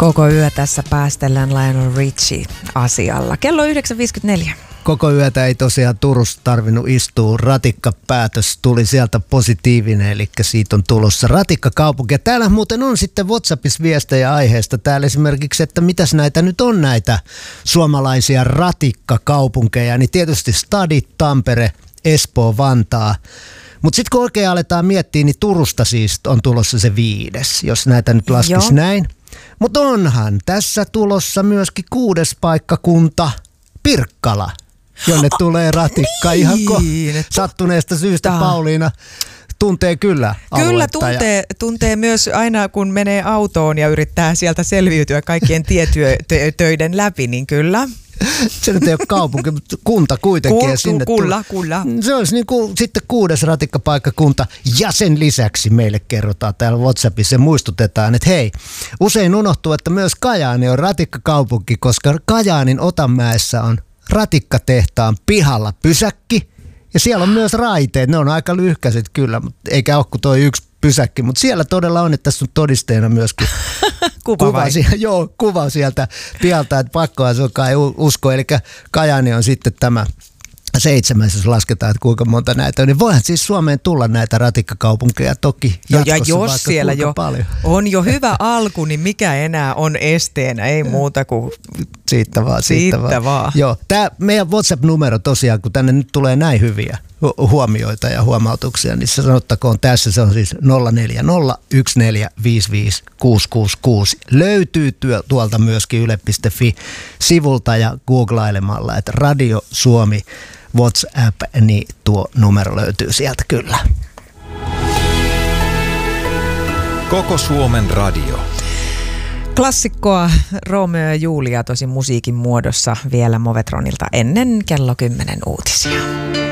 Koko yö tässä päästellään Lionel Richie-asialla. Kello 9.54. Koko yötä ei tosiaan Turussa tarvinnut istua. Ratikkapäätös tuli sieltä positiivinen, eli siitä on tulossa ratikkakaupunki. Ja täällä muuten on sitten WhatsAppissa viestejä aiheesta. Täällä esimerkiksi, että mitäs näitä nyt on näitä suomalaisia ratikkakaupunkeja. Niin tietysti Stadit, Tampere, Espoo, Vantaa. Mutta sitten kun oikein aletaan miettiä, niin Turusta siis on tulossa se 5, jos näitä nyt laskisi näin. Mutta onhan tässä tulossa myöskin 6. paikkakunta, Pirkkala, jonne tulee ratikka sattuneesta syystä. Pauliina tuntee kyllä aluetta. Kyllä tuntee myös aina, kun menee autoon ja yrittää sieltä selviytyä kaikkien tietöiden läpi, niin kyllä. Se nyt ei ole kaupunki, mutta kunta kuitenkin. Kyllä. Se olisi niin kuin sitten 6. ratikkapaikkakunta. Ja sen lisäksi meille kerrotaan täällä WhatsAppissa ja muistutetaan, että hei, usein unohtuu, että myös Kajaani on ratikkakaupunki, koska Kajaanin Otanmäessä on ratikkatehtaan pihalla pysäkki. Ja siellä on myös raiteet, ne on aika lyhkäiset kyllä, mutta eikä ole kuin toi 1 pysäkki, mutta siellä todella on, että tässä on todisteena myöskin kuva sieltä pialta, että pakkoa se onkaan ei usko. Eli Kajaani on sitten tämä 7, jos lasketaan, että kuinka monta näitä on. Niin voihan siis Suomeen tulla näitä ratikkakaupunkeja toki jatkossa, ja jos vaikka siellä jo paljon. On jo hyvä alku, niin mikä enää on esteenä, ei muuta kuin siitä vaan. Joo, tämä meidän WhatsApp-numero tosiaan, kun tänne nyt tulee näin hyviä huomioita ja huomautuksia, niin sanottakoon tässä, se on siis 0401455666. Löytyy tuolta myöskin yle.fi-sivulta ja googlailemalla, että Radio Suomi WhatsApp, niin tuo numero löytyy sieltä kyllä. Koko Suomen radio. Klassikkoa Romeo ja Julia tosin musiikin muodossa vielä Movetronilta ennen kello 10 uutisia.